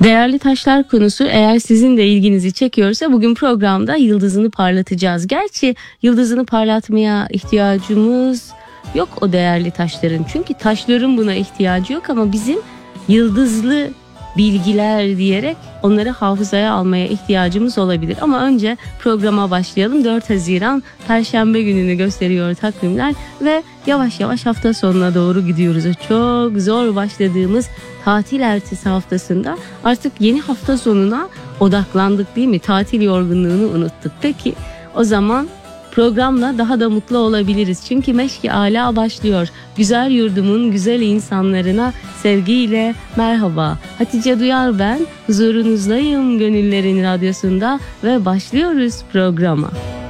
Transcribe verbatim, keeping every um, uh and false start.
Değerli taşlar konusu eğer sizin de ilginizi çekiyorsa bugün programda yıldızını parlatacağız. Gerçi yıldızını parlatmaya ihtiyacımız yok o değerli taşların. Çünkü taşların buna ihtiyacı yok ama bizim yıldızlı bilgiler diyerek onları hafızaya almaya ihtiyacımız olabilir. Ama önce programa başlayalım. dört Haziran Perşembe gününü gösteriyor takvimler ve yavaş yavaş hafta sonuna doğru gidiyoruz. Çok zor başladığımız tatil ertesi haftasında artık yeni hafta sonuna odaklandık değil mi? Tatil yorgunluğunu unuttuk. Peki o zaman programla daha da mutlu olabiliriz. Çünkü Meşk-i Ala başlıyor. Güzel yurdumun güzel insanlarına sevgiyle merhaba. Hatice Duyar ben. Huzurunuzdayım Gönüllerin Radyosu'nda ve başlıyoruz programa.